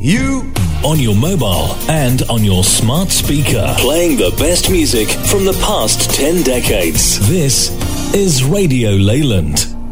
You on your mobile and on your smart speaker, playing the best music from the past 10 decades. This is Radio Leyland.